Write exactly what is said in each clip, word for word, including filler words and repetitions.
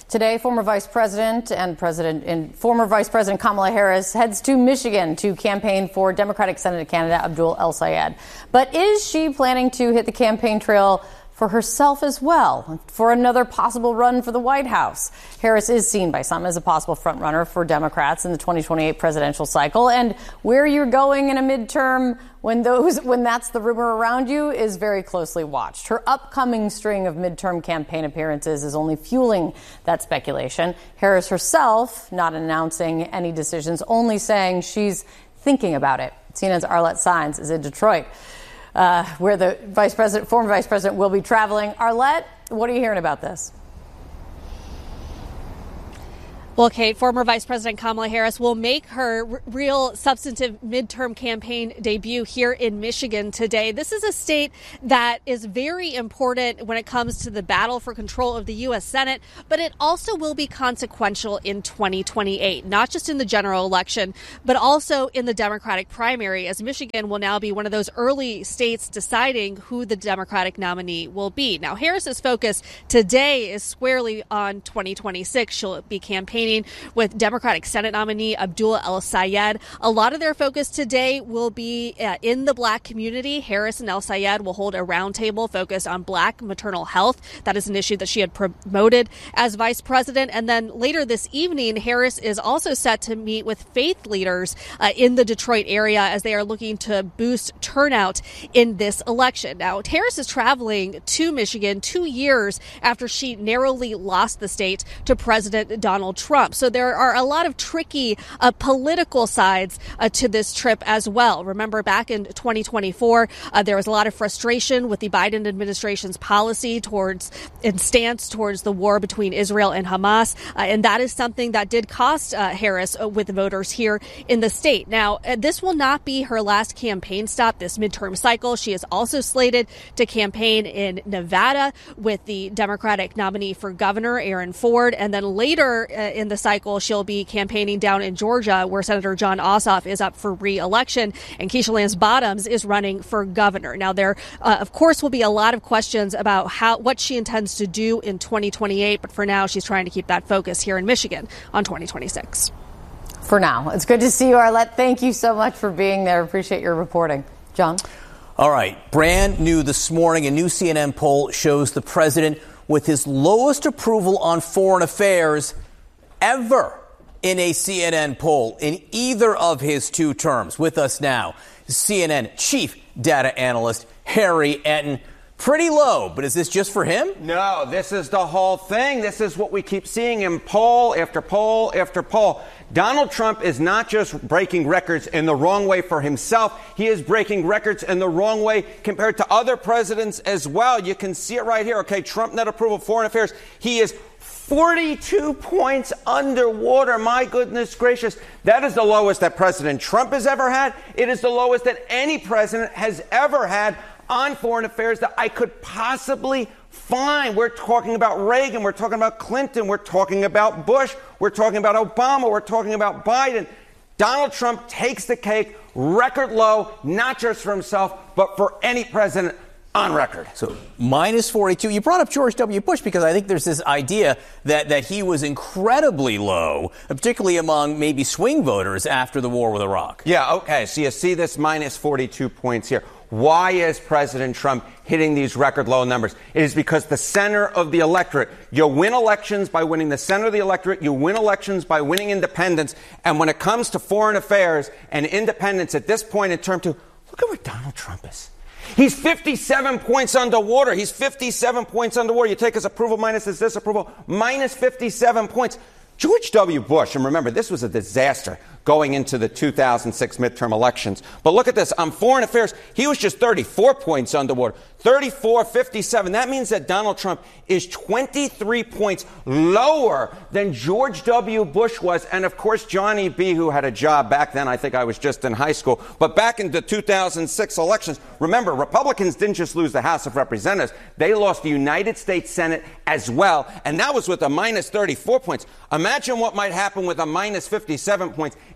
Today, former Vice President and President and former Vice President Kamala Harris heads to Michigan to campaign for Democratic Senate candidate Abdul El-Sayed. But is she planning to hit the campaign trail for herself as well, for another possible run for the White House? Harris is seen by some as a possible frontrunner for Democrats in the twenty twenty-eight presidential cycle. And where you're going in a midterm when those when that's the rumor around you is very closely watched. Her upcoming string of midterm campaign appearances is only fueling that speculation. Harris herself not announcing any decisions, only saying she's thinking about it. C N N's Arlette Saenz is in Detroit, Uh, where the vice president, former vice president will be traveling. Arlette, what are you hearing about this? Well, Kate, former Vice President Kamala Harris will make her r- real substantive midterm campaign debut here in Michigan today. This is a state that is very important when it comes to the battle for control of the U S Senate, but it also will be consequential in twenty twenty-eight, not just in the general election, but also in the Democratic primary, as Michigan will now be one of those early states deciding who the Democratic nominee will be. Now, Harris's focus today is squarely on twenty twenty-six. She'll be campaigning with Democratic Senate nominee Abdul El-Sayed. A lot of their focus today will be uh, in the black community. Harris and El-Sayed will hold a roundtable focused on black maternal health. That is an issue that she had promoted as vice president. And then later this evening, Harris is also set to meet with faith leaders uh, in the Detroit area as they are looking to boost turnout in this election. Now, Harris is traveling to Michigan two years after she narrowly lost the state to President Donald Trump. So there are a lot of tricky uh, political sides uh, to this trip as well. Remember, back in twenty twenty-four, uh, there was a lot of frustration with the Biden administration's policy towards and stance towards the war between Israel and Hamas. Uh, and that is something that did cost uh, Harris uh, with voters here in the state. Now, uh, this will not be her last campaign stop this midterm cycle. She is also slated to campaign in Nevada with the Democratic nominee for governor, Aaron Ford. And then later uh, in the cycle, she'll be campaigning down in Georgia, where Senator Jon Ossoff is up for re-election, and Keisha Lance Bottoms is running for governor. Now, there, uh, of course, will be a lot of questions about how what she intends to do in twenty twenty-eight, but for now, she's trying to keep that focus here in Michigan on twenty twenty-six. For now. It's good to see you, Arlette. Thank you so much for being there. Appreciate your reporting. John? All right. Brand new this morning, a new C N N poll shows the president with his lowest approval on foreign affairs ever in a C N N poll in either of his two terms. With us now, C N N chief data analyst Harry Enten. Pretty low, but is this just for him? No, this is the whole thing. This is what we keep seeing in poll after poll after poll. Donald Trump is not just breaking records in the wrong way for himself. He is breaking records in the wrong way compared to other presidents as well. You can see it right here. Okay, Trump net approval, foreign affairs. He is forty-two points underwater. My goodness gracious. That is the lowest that President Trump has ever had. It is the lowest that any president has ever had on foreign affairs that I could possibly find. We're talking about Reagan. We're talking about Clinton. We're talking about Bush. We're talking about Obama. We're talking about Biden. Donald Trump takes the cake, record low, not just for himself, but for any president on record. So minus forty-two. You brought up George W. Bush because I think there's this idea that, that he was incredibly low, particularly among maybe swing voters after the war with Iraq. Yeah, okay. So you see this minus forty-two points here. Why is President Trump hitting these record low numbers? It is because the center of the electorate. You win elections by winning the center of the electorate. You win elections by winning independents. And when it comes to foreign affairs and independence at this point in term two, look at where Donald Trump is. He's fifty-seven points underwater. He's fifty-seven points underwater. You take his approval minus his disapproval, minus fifty-seven points. George W. Bush, and remember, this was a disaster going into the two thousand six midterm elections. But look at this. On foreign affairs, he was just thirty-four points underwater. thirty-four fifty-seven. That means that Donald Trump is twenty-three points lower than George W. Bush was. And, of course, Johnny B., who had a job back then. I think I was just in high school. But back in the two thousand six elections, remember, Republicans didn't just lose the House of Representatives. They lost the United States Senate as well. And that was with a minus thirty-four points. Imagine what might happen with a minus fifty-seven points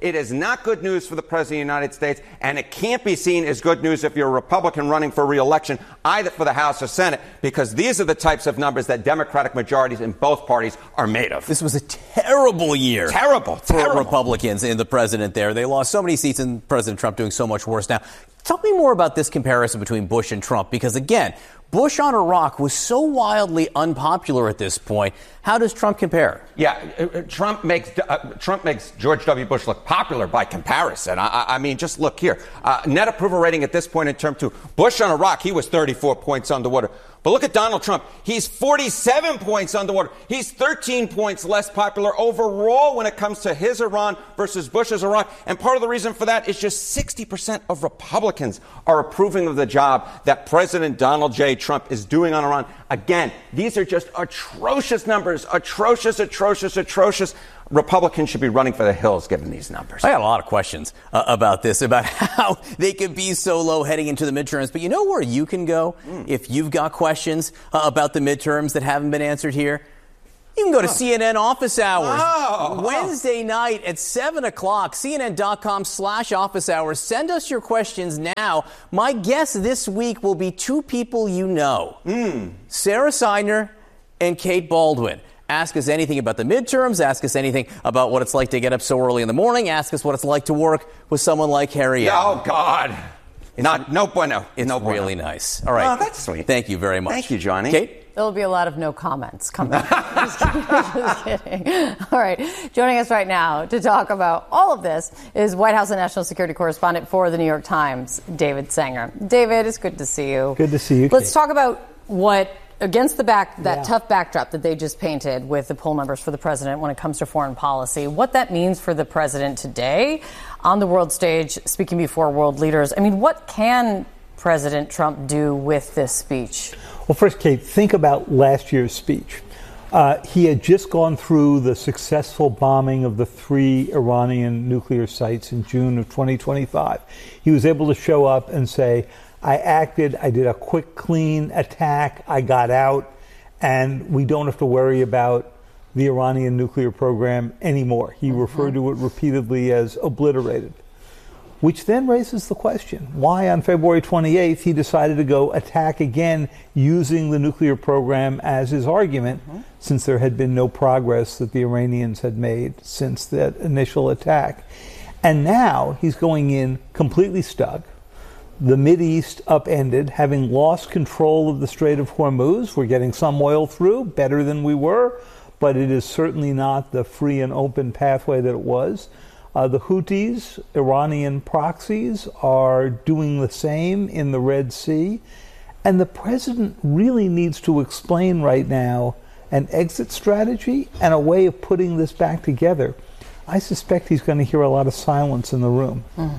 It is not good news for the President of the United States, and it can't be seen as good news if you're a Republican running for re-election, either for the House or Senate, because these are the types of numbers that Democratic majorities in both parties are made of. This was a terrible year. Terrible, for terrible. Republicans and the president there. They lost so many seats, and President Trump doing so much worse now. Tell me more about this comparison between Bush and Trump, because, again, Bush on Iraq was so wildly unpopular at this point. How does Trump compare? Yeah, uh, Trump makes uh, Trump makes George W. Bush look popular by comparison. I, I mean, just look here. Uh, net approval rating at this point in term two. Bush on Iraq, he was thirty-four points underwater. But look at Donald Trump. He's forty-seven points underwater. He's thirteen points less popular overall when it comes to his Iran versus Bush's Iraq. And part of the reason for that is just sixty percent of Republicans are approving of the job that President Donald J. Trump is doing on Iran. Again, these are just atrocious numbers. Atrocious, atrocious, atrocious. Republicans should be running for the hills given these numbers. I got a lot of questions uh, about this, about how they could be so low heading into the midterms. But you know where you can go mm. if you've got questions uh, about the midterms that haven't been answered here? You can go to oh. C N N Office Hours. Oh. Wednesday night at seven o'clock, cnn.com slash office hours. Send us your questions now. My guess this week will be two people you know. Mm. Sarah Seidner and Kate Baldwin. Ask us anything about the midterms. Ask us anything about what it's like to get up so early in the morning. Ask us what it's like to work with someone like Harry. Oh, God. It's Not, no bueno. It's no really bueno. nice. All right. Oh, that's sweet. Thank you very much. Thank you, Johnny. Kate? There'll be a lot of no comments coming. Just kidding. Just kidding. All right. Joining us right now to talk about all of this is White House and national security correspondent for the New York Times, David Sanger. David, it's good to see you. Good to see you, Kate. Let's talk about what, against the back, that yeah. tough backdrop that they just painted with the poll numbers for the president when it comes to foreign policy, what that means for the president today on the world stage, speaking before world leaders. I mean, what can President Trump do with this speech? Well, first, Kate, think about last year's speech. Uh, he had just gone through the successful bombing of the three Iranian nuclear sites in June of twenty twenty-five. He was able to show up and say, I acted, I did a quick, clean attack, I got out, and we don't have to worry about the Iranian nuclear program anymore. He mm-hmm. referred to it repeatedly as obliterated. Which then raises the question, why on February twenty-eighth he decided to go attack again using the nuclear program as his argument, mm-hmm. since there had been no progress that the Iranians had made since that initial attack. And now he's going in completely stuck. The Mideast upended, having lost control of the Strait of Hormuz. We're getting some oil through, better than we were, but it is certainly not the free and open pathway that it was. Uh, the Houthis, Iranian proxies, are doing the same in the Red Sea. And the president really needs to explain right now an exit strategy and a way of putting this back together. I suspect he's going to hear a lot of silence in the room. Mm.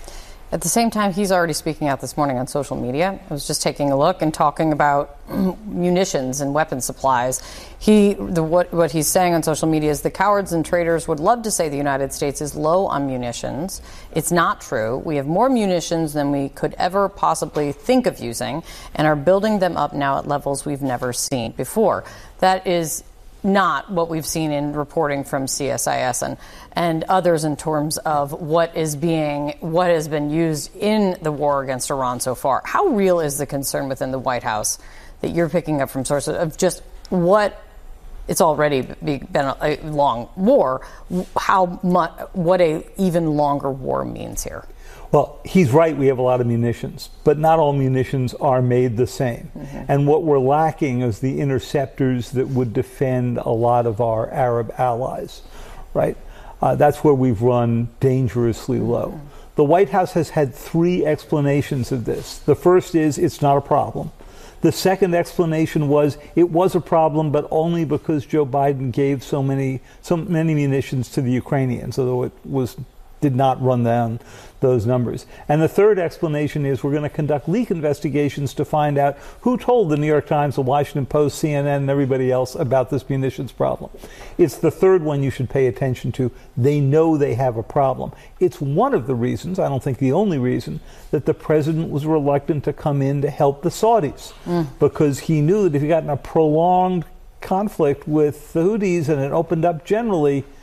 At the same time, he's already speaking out this morning on social media. I was just taking a look and talking about munitions and weapon supplies. He, the, what, what he's saying on social media is the cowards and traitors would love to say the United States is low on munitions. It's not true. We have more munitions than we could ever possibly think of using and are building them up now at levels we've never seen before. That is not what we've seen in reporting from C S I S and, and others in terms of what is being, what has been used in the war against Iran so far. How real is the concern within the White House that you're picking up from sources of just what it's already been a long war, how much, what a even longer war means here? Well, he's right, we have a lot of munitions, but not all munitions are made the same. Mm-hmm. And what we're lacking is the interceptors that would defend a lot of our Arab allies, right? Uh, that's where we've run dangerously low. Mm-hmm. The White House has had three explanations of this. The first is it's not a problem. The second explanation was it was a problem, but only because Joe Biden gave so many, so many munitions to the Ukrainians, although it was did not run down those numbers. And the third explanation is we're going to conduct leak investigations to find out who told the New York Times, the Washington Post, C N N, and everybody else about this munitions problem. It's the third one you should pay attention to. They know they have a problem. It's one of the reasons, I don't think the only reason, that the president was reluctant to come in to help the Saudis, mm. because he knew that if he got in a prolonged conflict with the Houthis and it opened up generally,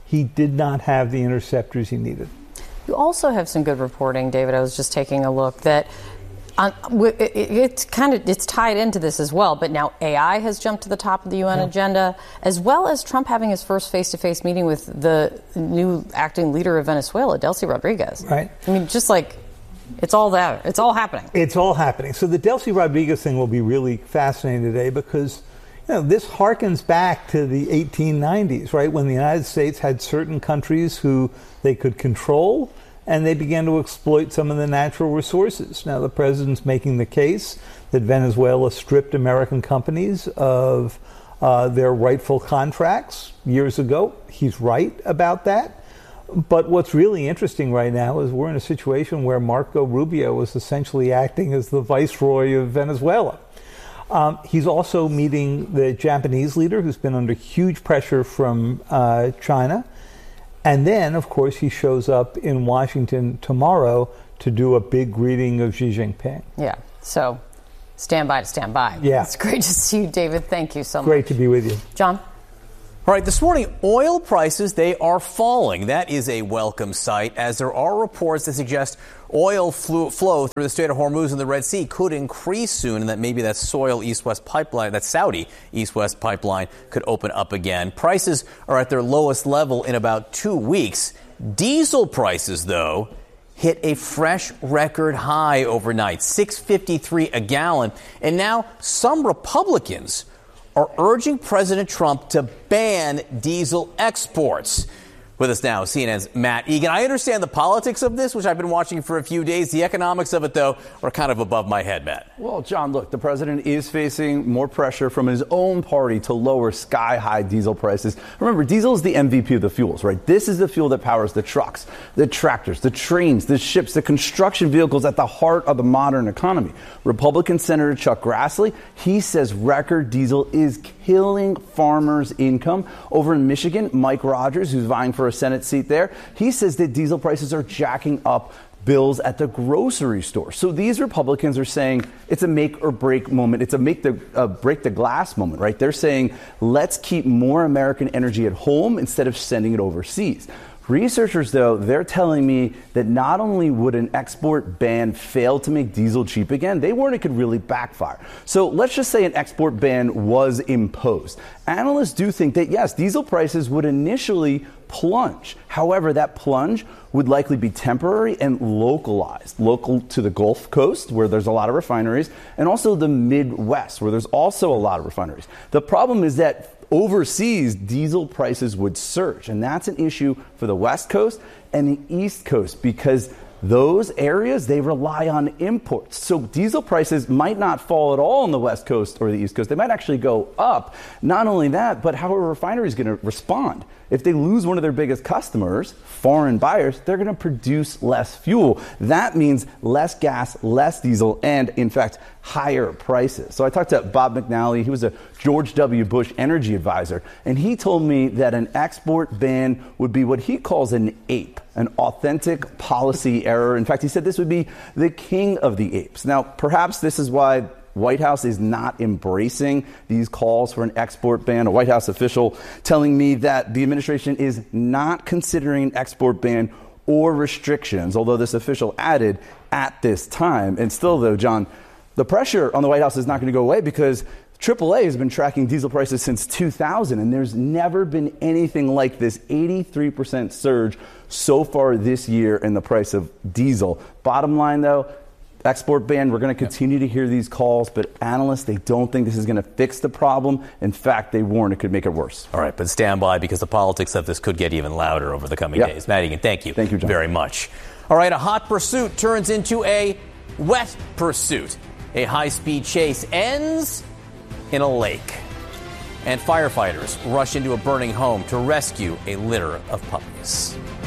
he did not have the interceptors he needed. You also have some good reporting, David. I was just taking a look that on, it, it's kind of it's tied into this as well. But now A I has jumped to the top of the U N yeah. agenda, as well as Trump having his first face-to-face meeting with the new acting leader of Venezuela, Delcy Rodriguez. Right. I mean, just like it's all there. It's all happening. It's all happening. So the Delcy Rodriguez thing will be really fascinating today because you know, this harkens back to the eighteen nineties, right, when the United States had certain countries who they could control, and they began to exploit some of the natural resources. Now, the president's making the case that Venezuela stripped American companies of uh, their rightful contracts years ago. He's right about that. But what's really interesting right now is we're in a situation where Marco Rubio is essentially acting as the viceroy of Venezuela. Um, he's also meeting the Japanese leader, who's been under huge pressure from uh, China. And then, of course, he shows up in Washington tomorrow to do a big greeting of Xi Jinping. Yeah, so stand by to stand by. Yeah. It's great to see you, David. Thank you so much. Great to be with you. John? All right, this morning, oil prices, they are falling. That is a welcome sight, as there are reports that suggest oil flew, flow through the Strait of Hormuz and the Red Sea could increase soon, and that maybe that Soil East-West pipeline, that Saudi East-West pipeline, could open up again. Prices are at their lowest level in about two weeks. Diesel prices, though, hit a fresh record high overnight, six fifty-three a gallon. And now some Republicans are urging President Trump to ban diesel exports. With us now, C N N's Matt Egan. I understand the politics of this, which I've been watching for a few days. The economics of it, though, are kind of above my head, Matt. Well, John, look, the president is facing more pressure from his own party to lower sky-high diesel prices. Remember, diesel is the M V P of the fuels, right? This is the fuel that powers the trucks, the tractors, the trains, the ships, the construction vehicles at the heart of the modern economy. Republican Senator Chuck Grassley, he says record diesel is killing farmers' income. Over in Michigan, Mike Rogers, who's vying for a Senate seat there, he says that diesel prices are jacking up bills at the grocery store. So these Republicans are saying it's a make or break moment. It's a make the uh, break the glass moment, right? They're saying let's keep more American energy at home instead of sending it overseas. Researchers, though, they're telling me that not only would an export ban fail to make diesel cheap again, they warn it could really backfire. So let's just say an export ban was imposed. Analysts do think that, yes, diesel prices would initially plunge. However, that plunge would likely be temporary and localized, local to the Gulf Coast, where there's a lot of refineries, and also the Midwest, where there's also a lot of refineries. The problem is that overseas, diesel prices would surge, and that's an issue for the West Coast and the East Coast because those areas, they rely on imports. So diesel prices might not fall at all on the West Coast or the East Coast. They might actually go up. Not only that, but how are refineries going to respond? If they lose one of their biggest customers, foreign buyers, they're going to produce less fuel. That means less gas, less diesel, and, in fact, higher prices. So I talked to Bob McNally. He was a George W. Bush energy advisor, and he told me that an export ban would be what he calls an ape, an authentic policy error. In fact, he said this would be the king of the apes. Now, perhaps this is why White House is not embracing these calls for an export ban. A White House official telling me that the administration is not considering an export ban or restrictions, although this official added at this time. And still, though, John, the pressure on the White House is not going to go away because triple A has been tracking diesel prices since two thousand, and there's never been anything like this eighty-three percent surge so far this year in the price of diesel. Bottom line, though, export ban, we're going to continue to hear these calls, but analysts, they don't think this is going to fix the problem. In fact, they warn it could make it worse. All right, but stand by because the politics of this could get even louder over the coming yep. days. Matt Egan, thank you. Thank you, John. Very much. All right, a hot pursuit turns into a wet pursuit. A high-speed chase ends in a lake. And firefighters rush into a burning home to rescue a litter of puppies.